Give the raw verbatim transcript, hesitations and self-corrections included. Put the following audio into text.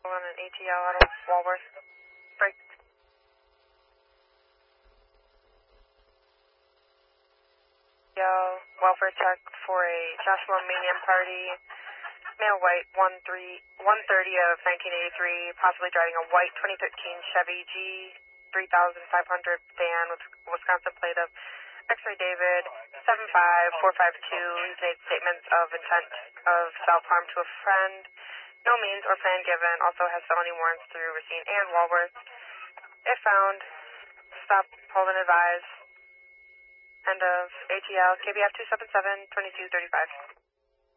On an A T L out of Walworth. Break. Yo, welfare check for a Joshua Manium party. Male white, one three one thirty of nineteen eighty-three, possibly driving a white twenty thirteen Chevy G three thousand five hundred van with Wisconsin plate of X-ray David seven five four five two. He's made statements of intent of self-harm to a friend. No means or plan given. Also has felony warrants through Racine and Walworth. If found, stop, hold and advise. End of A T L, K B F two seven seven, twenty-two thirty-five.